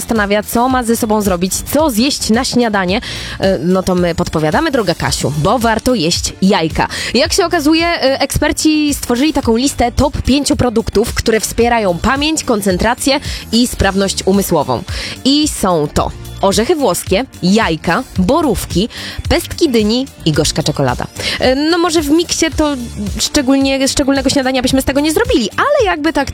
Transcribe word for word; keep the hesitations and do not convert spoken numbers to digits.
zastanawia, co ma ze sobą zrobić, co zjeść na śniadanie, no to my podpowiadamy, droga Kasiu, bo warto jeść jajka. Jak się okazuje, eksperci stworzyli taką listę top pięciu produktów, które wspierają pamięć, koncentrację i sprawność umysłową. I są to orzechy włoskie, jajka, borówki, pestki dyni i gorzka czekolada. No może w miksie to szczególnie, szczególnego śniadania byśmy z tego nie zrobili, ale jakby tak